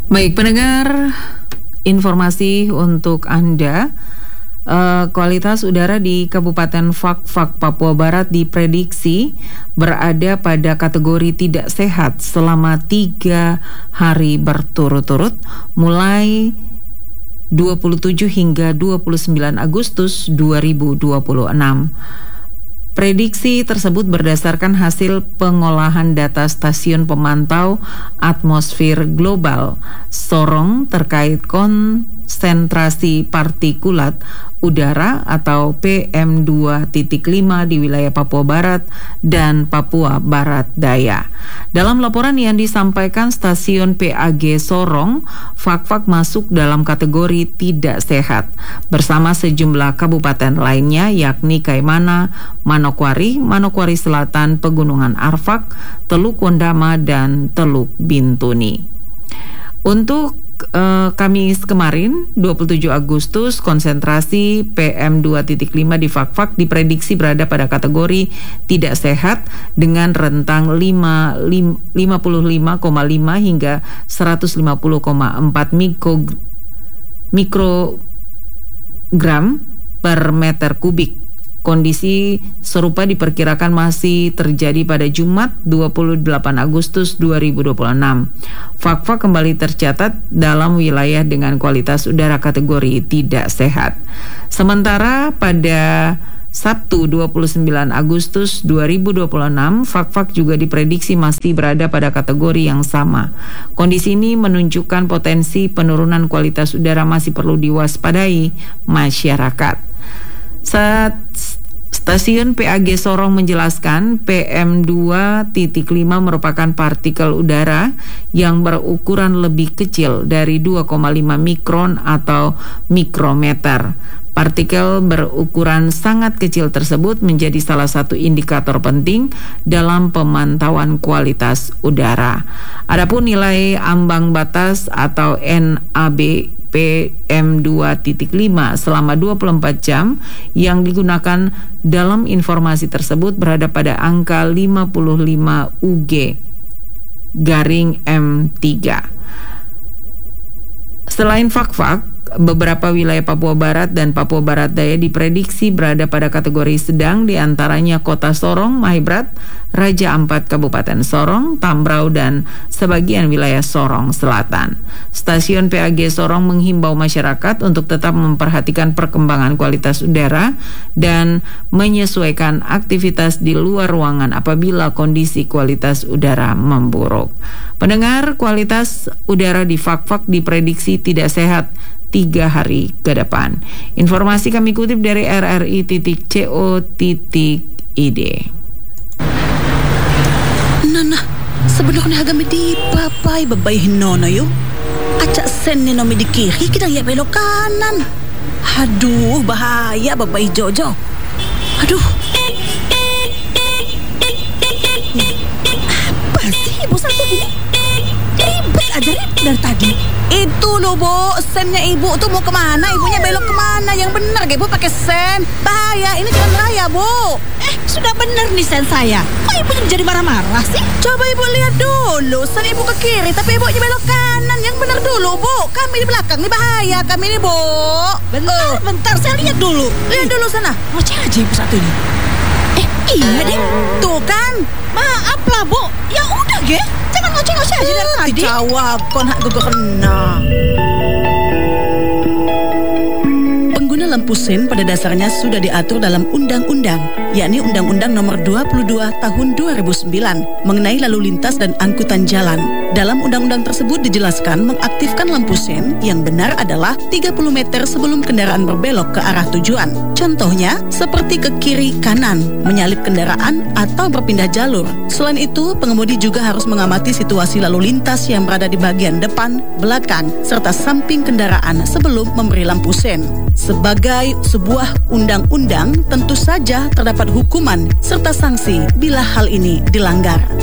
Baik pendengar, informasi untuk Anda. Kualitas udara di Kabupaten Fak-Fak, Papua Barat diprediksi berada pada kategori tidak sehat selama 3 hari berturut-turut mulai 27 hingga 29 Agustus 2026. Prediksi tersebut berdasarkan hasil pengolahan data Stasiun Pemantau Atmosfer Global Sorong terkait konsentrasi partikulat udara atau PM2.5 di wilayah Papua Barat dan Papua Barat Daya. Dalam laporan yang disampaikan Stasiun PAG Sorong, Fak-Fak masuk dalam kategori tidak sehat bersama sejumlah kabupaten lainnya yakni Kaimana, Manokwari, Manokwari Selatan, Pegunungan Arfak, Teluk Wondama, dan Teluk Bintuni. Untuk Kamis kemarin 27 Agustus konsentrasi PM2.5 di Fak-Fak diprediksi berada pada kategori tidak sehat dengan rentang 55,5 hingga 150,4 mikrogram per meter kubik. Kondisi serupa diperkirakan masih terjadi pada Jumat 28 Agustus 2026. Fak-Fak kembali tercatat dalam wilayah dengan kualitas udara kategori tidak sehat. Sementara pada Sabtu 29 Agustus 2026, Fak-Fak juga diprediksi masih berada pada kategori yang sama. Kondisi ini menunjukkan potensi penurunan kualitas udara masih perlu diwaspadai masyarakat. Saat Stasiun PAG Sorong menjelaskan PM2.5 merupakan partikel udara yang berukuran lebih kecil dari 2,5 mikron atau mikrometer. Partikel berukuran sangat kecil tersebut menjadi salah satu indikator penting dalam pemantauan kualitas udara. Adapun nilai ambang batas atau NAB PM2.5 selama 24 jam yang digunakan dalam informasi tersebut berada pada angka 55 UG/M3. Selain Fak-Fak, beberapa wilayah Papua Barat dan Papua Barat Daya diprediksi berada pada kategori sedang, diantaranya Kota Sorong, Mahibrat, Raja Ampat Kabupaten Sorong, Tambrau, dan sebagian wilayah Sorong Selatan. Stasiun PAG Sorong menghimbau masyarakat untuk tetap memperhatikan perkembangan kualitas udara dan menyesuaikan aktivitas di luar ruangan apabila kondisi kualitas udara memburuk. Pendengar, kualitas udara di Fak-Fak diprediksi tidak sehat 3 hari ke depan. Informasi kami kutip dari rri.co.id. Nana, sebenarnya agak di papai babai hinono yo. Acak sen ni nomi di kiri, kita ya belok kanan. Aduh, bahaya babai Jojo. Aduh. Apa sih ibu satu ini? Ribet aja dari tadi. Itu loh, Bu, sennya ibu tuh mau kemana? Ibunya belok kemana? Yang benar, ibu pakai sen. Bahaya, ini jalan raya, Bu. Sudah benar nih sen saya. Kok ibu jadi marah-marah sih? Coba ibu lihat dulu, sen ibu ke kiri, tapi ibunya belok kanan. Yang benar dulu, Bu. Kami di belakang, ini bahaya kami nih, Bu. Bentar, saya lihat dulu. Lihat dulu sana. Ngoceh aja ibu satu ini. Iya deh. Tuh kan. Maaf lah, Bu. Ya udah, Ge. Jangan ngoceh-ngoceh aja dari tadi. Dijawab, kon hak gue kena. Pengguna lampu sen pada dasarnya sudah diatur dalam undang-undang, yakni Undang-Undang Nomor 22 Tahun 2009 mengenai lalu lintas dan angkutan jalan. Dalam undang-undang tersebut dijelaskan mengaktifkan lampu sen yang benar adalah 30 meter sebelum kendaraan berbelok ke arah tujuan. Contohnya seperti ke kiri kanan, menyalip kendaraan atau berpindah jalur. Selain itu, pengemudi juga harus mengamati situasi lalu lintas yang berada di bagian depan, belakang, serta samping kendaraan sebelum memberi lampu sen. Sebagai sebuah undang-undang, tentu saja terdapat hukuman serta sanksi bila hal ini dilanggar.